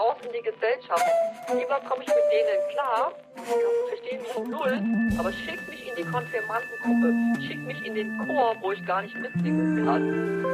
raus in die Gesellschaft. Lieber komme ich mit denen klar, verstehe mich null, aber schick mich in die Konfirmandengruppe, schick mich in den Chor, wo ich gar nicht mitsingen kann.